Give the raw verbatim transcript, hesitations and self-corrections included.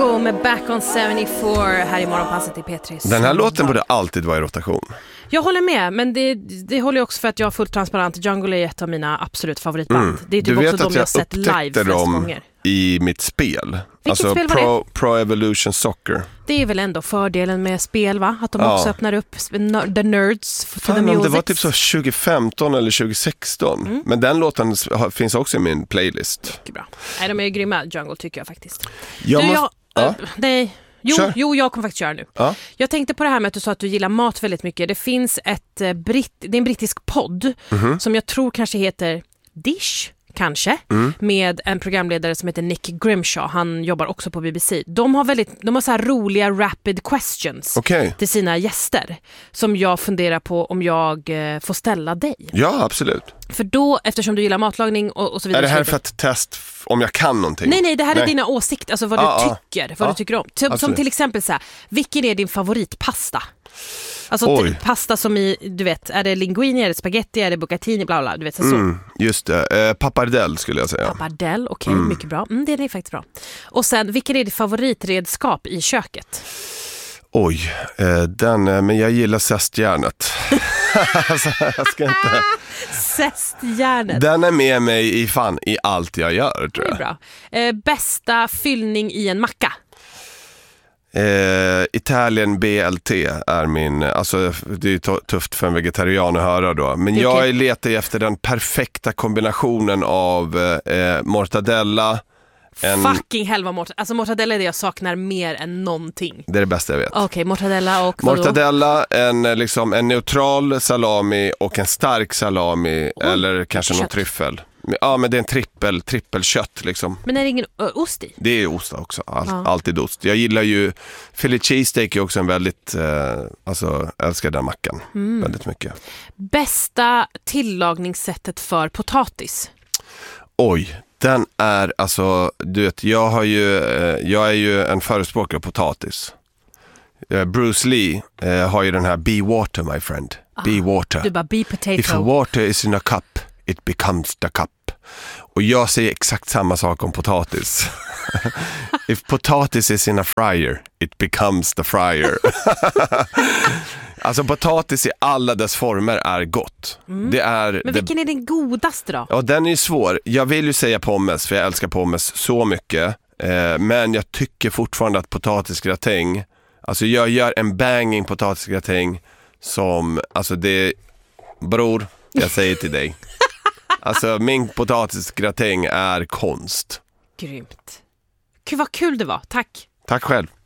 Django med Back on sjuttiofyra här i Morgonpasset i P tre. Den här låten borde alltid vara i rotation. Jag håller med, men det, det håller också för att jag är fullt transparent. Django är ett av mina absolut favoritband. Mm. Det är typ du vet också att de jag jag sett live flest gånger. I mitt spel. Vilket alltså spel var Pro, det? Pro Evolution Soccer. Det är väl ändå fördelen med spel, va? Att de ja. också öppnar upp the nerds for Fan, the music. Det var typ så tjugo femton eller tjugo sexton. Mm. Men den låten finns också i min playlist. Mycket bra. Nej, de är ju grymma, Django, tycker jag faktiskt. Jag du, måste... jag, ja. äh, nej... Jo, jo, jag kommer faktiskt köra nu. Ja. Jag tänkte på det här med att du sa att du gillar mat väldigt mycket. Det finns ett eh, britt, det är en brittisk podd mm-hmm. som jag tror kanske heter Dish, kanske, mm. med en programledare som heter Nick Grimshaw. Han jobbar också på B B C. De har väldigt, de har så här roliga rapid questions okay. till sina gäster som jag funderar på om jag eh, får ställa dig. Ja, absolut. För då, eftersom du gillar matlagning och, och så vidare. Är det här för att testa om jag kan någonting? Nej, nej, det här nej. är dina åsikter, alltså vad ah, du tycker, vad ah, du tycker om. Som, som till exempel så här, vilken är din favoritpasta? Alltså t- pasta som i, du vet, är det linguine, är det spaghetti, är det bucatini, bla bla, du vet så. Mm, just det, eh, pappardelle skulle jag säga. Pappardelle, okej, okay, mm. mycket bra. Mm, det är faktiskt bra. Och sen, vilken är ditt favoritredskap i köket? Oj, eh, den, men jag gillar zestjärnet. Alltså, jag ska inte... Zestjärnet. Den är med mig i fan i allt jag gör, tror jag. Det är bra. Eh, bästa fyllning i en macka? Eh, Italien B L T är min, alltså det är t- tufft för en vegetarian att höra då, men jag okay. letar efter den perfekta kombinationen av eh, mortadella. En... Fucking helva mortadella. Alltså mortadella är det jag saknar mer än någonting. Det är det bästa jag vet. Okej, okay, mortadella och mortadella, en, liksom, en neutral salami och en stark salami oh, eller kanske någon tryffel. Ja, men det är en trippel, trippelkött liksom. Men är det ingen ö, ost i? Det är ost också, All, ja. alltid ost. Jag gillar ju, Philly cheesesteak är också en väldigt, eh, alltså älskar den mackan mm. väldigt mycket. Bästa tillagningssättet för potatis? Oj, den är, alltså, du vet, jag har ju, eh, jag är ju en förespråkare av potatis. Eh, Bruce Lee eh, har ju den här Be water my friend, ah, be water. Du bara be potato. If water is in a cup, it becomes the cup. Och jag säger exakt samma sak om potatis. If potatis is in a fryer, it becomes the fryer. Alltså potatis i alla dess former är gott. Mm. Det är, men vilken det... är den godaste då? Ja, den är svår. Jag vill ju säga pommes, för jag älskar pommes så mycket. Eh, men jag tycker fortfarande att potatisgratäng, alltså jag gör en banging potatisgratäng som, alltså det, bror, jag säger till dig. Alltså min potatisgratäng är konst. Grymt. Gud vad kul det var, tack. Tack själv.